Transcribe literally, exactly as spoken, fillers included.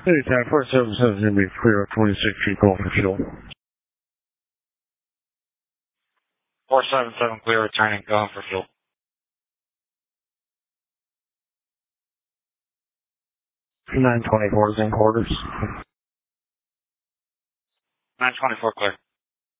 Anytime, four seven seven is going to be clear of twenty-six feet going for fuel. four seven seven clear, returning, going for fuel. nine twenty-four is in quarters. nine twenty-four clear.